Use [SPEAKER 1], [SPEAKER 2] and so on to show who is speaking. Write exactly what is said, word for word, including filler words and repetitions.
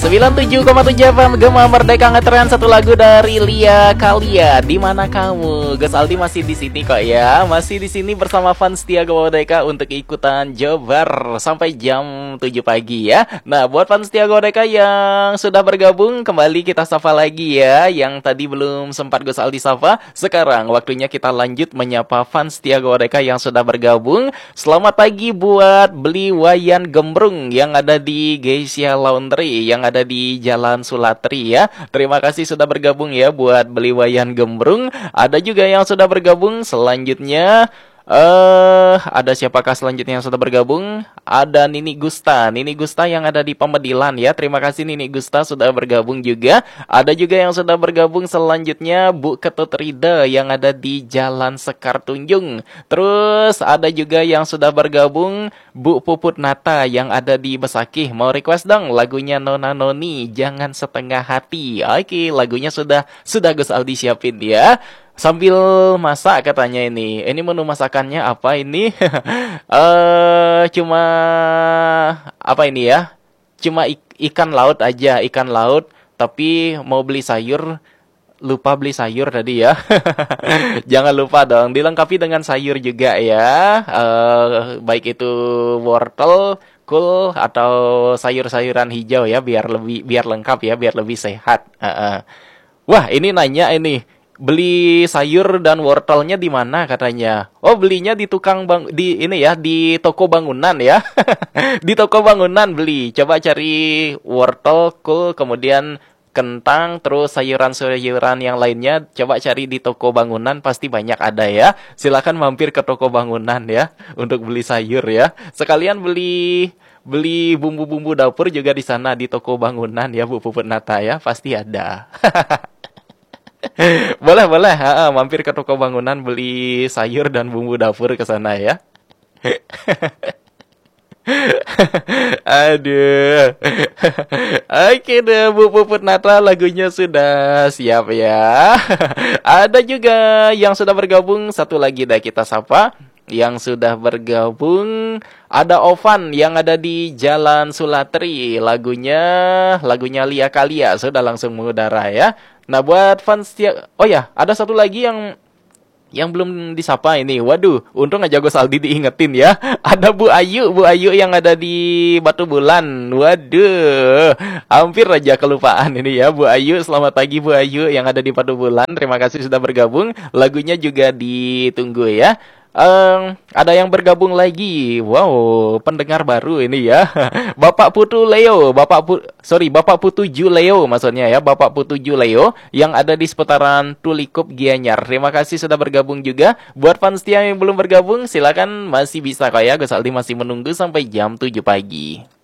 [SPEAKER 1] sembilan puluh tujuh koma tujuh F M Gema Merdeka ngetren satu lagu dari Lia Kalia. Di mana kamu? Gus Aldi masih di sini kok ya. Masih di sini bersama fans setia Gema Merdeka untuk ikutan Jobar sampai jam tujuh pagi ya. Nah, buat fans setia Gema Merdeka yang sudah bergabung, kembali kita sapa lagi ya. Yang tadi belum sempat Gus Aldi sapa, sekarang waktunya kita lanjut menyapa fans setia Gema Merdeka yang sudah bergabung. Selamat pagi buat Beli Wayan Gembrung yang ada di Geisha Laundry, yang ada di Jalan Sulatri ya. Terima kasih sudah bergabung ya buat Beli Wayan Gembrung. Ada juga yang sudah bergabung selanjutnya. Eh, uh, ada siapakah selanjutnya yang sudah bergabung? Ada Nini Gusta, Nini Gusta yang ada di Pemedilan ya. Terima kasih Nini Gusta sudah bergabung juga. Ada juga yang sudah bergabung selanjutnya Bu Ketut Rida yang ada di Jalan Sekar Tunjung. Terus ada juga yang sudah bergabung Bu Puput Nata yang ada di Besakih. Mau request dong lagunya Nona Noni, Jangan Setengah Hati. Oke, lagunya sudah sudah Gus Aldi siapin ya. Sambil masak katanya ini. Ini menu masakannya apa ini? uh, cuma apa ini ya? Cuma ik- ikan laut aja, ikan laut. Tapi mau beli sayur, lupa beli sayur tadi ya. Jangan lupa dong, dilengkapi dengan sayur juga ya. Uh, baik itu wortel, kul atau sayur-sayuran hijau ya, biar lebih biar lengkap ya, biar lebih sehat. Uh-uh. Wah, ini nanya ini. Beli sayur dan wortelnya di mana katanya? Oh, belinya di tukang bang di ini ya, di toko bangunan ya. Di toko bangunan beli. Coba cari wortel, kul, kemudian kentang, terus sayuran-sayuran yang lainnya. Coba cari di toko bangunan, pasti banyak ada ya. Silakan mampir ke toko bangunan ya untuk beli sayur ya. Sekalian beli beli bumbu-bumbu dapur juga di sana di toko bangunan ya, Bu Puput Nata ya, pasti ada. Boleh, boleh. Ha, mampir ke toko bangunan beli sayur dan bumbu dapur ke sana ya. Aduh. Oke deh, Bu Puput Nata, lagunya sudah siap ya. Ada juga yang sudah bergabung, satu lagi dah kita sapa. Yang sudah bergabung ada Ovan yang ada di Jalan Sulatri. Lagunya lagunya Lia Kalia sudah langsung mengudara ya. Nah, buat fans ya, oh ya, ada satu lagi yang yang belum disapa ini. Waduh, untung aja Gus Aldi diingetin ya. Ada Bu Ayu, Bu Ayu yang ada di Batu Bulan. Waduh, hampir aja kelupaan ini ya. Bu Ayu, selamat pagi Bu Ayu yang ada di Batu Bulan. Terima kasih sudah bergabung. Lagunya juga ditunggu ya. Um, ada yang bergabung lagi. Wow, pendengar baru ini ya. Bapak Putu Leo, Bapak Pu sorry, Bapak Putuju Leo maksudnya ya. Bapak Putuju Leo yang ada di seputaran Tulikup Gianyar. Terima kasih sudah bergabung juga. Buat fans setia yang belum bergabung, silakan masih bisa kok ya. Gus Aldi masih menunggu sampai jam tujuh pagi.